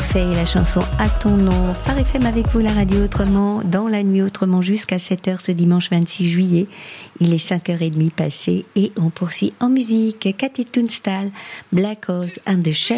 Effet et la chanson À ton nom. Phare FM avec vous, la radio autrement, dans la nuit autrement jusqu'à 7h ce dimanche 26 juillet. Il est 5h30 passé et on poursuit en musique. Cathy Tunstall, Black Horse and the Sheriff.